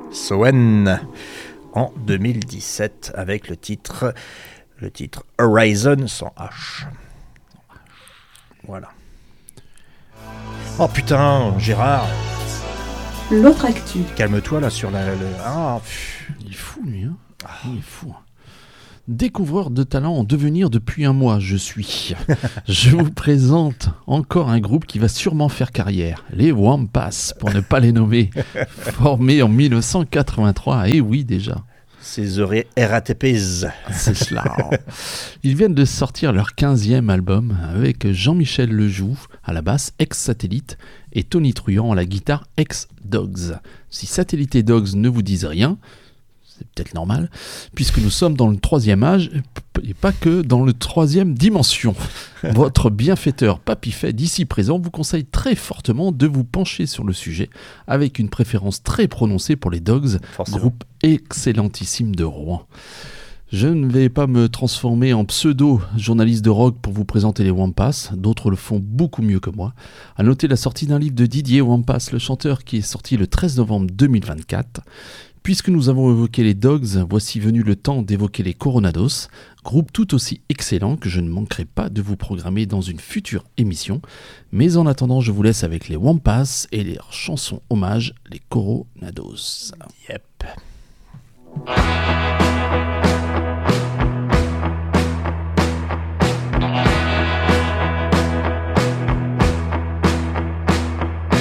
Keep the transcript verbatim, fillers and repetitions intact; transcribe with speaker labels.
Speaker 1: Soen en deux mille dix-sept avec le titre, le titre Horizon sans H. Voilà. Oh putain, Gérard.
Speaker 2: L'autre actu.
Speaker 1: Calme-toi là sur la... Le... Ah, pff.
Speaker 3: Il est fou lui, hein. Ah. Il est fou. Découvreur de talent en devenir depuis un mois, je suis. Je vous présente encore un groupe qui va sûrement faire carrière. Les Wampas, pour ne pas les nommer. Formés en dix-neuf cent quatre-vingt-trois, et oui déjà.
Speaker 1: Ces R A T Ps.
Speaker 3: C'est cela. Ils viennent de sortir leur quinzième album avec Jean-Michel Lejoux à la basse, ex-Satellite, et Tony Truant à la guitare, ex-Dogs. Si Satellite et Dogs ne vous disent rien, c'est peut-être normal, puisque nous sommes dans le troisième âge, et pas que dans le troisième dimension. Votre bienfaiteur Papy-Fait d'ici présent vous conseille très fortement de vous pencher sur le sujet, avec une préférence très prononcée pour les Dogs,
Speaker 1: Forcément.
Speaker 3: Groupe excellentissime de Rouen. Je ne vais pas me transformer en pseudo-journaliste de rock pour vous présenter les Wampas, d'autres le font beaucoup mieux que moi. À noter la sortie d'un livre de Didier Wampas, le chanteur, qui est sorti le treize novembre deux mille vingt-quatre. Puisque nous avons évoqué les Dogs, voici venu le temps d'évoquer les Coronados, groupe tout aussi excellent que je ne manquerai pas de vous programmer dans une future émission. Mais en attendant, je vous laisse avec les Wampas et leur chanson hommage, les Coronados.
Speaker 1: Yep.